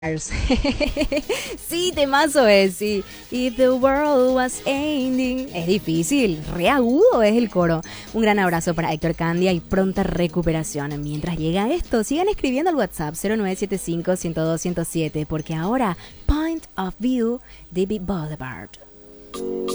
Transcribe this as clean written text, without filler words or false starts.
Sí, temazo es, sí. If the world was ending. Es difícil, re agudo es el coro. Un gran abrazo para Héctor Candia y pronta recuperación. Mientras llega esto, sigan escribiendo al WhatsApp 0975-102-107, porque ahora, Point of View, David Boulevard.